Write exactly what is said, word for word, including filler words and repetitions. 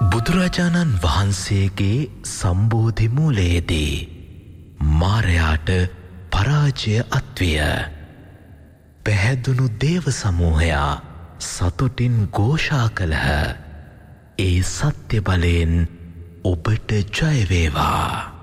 බුදුරජාණන් වහන්සේගේ සම්බෝධි මූලයේදී මාරයාට පරාජය අත්විය. පැහැදුණු දේව සමූහයා සතුටින් ഘോഷා කළහ. ඒ සත්‍ය බලයෙන් ඔබට ජය වේවා.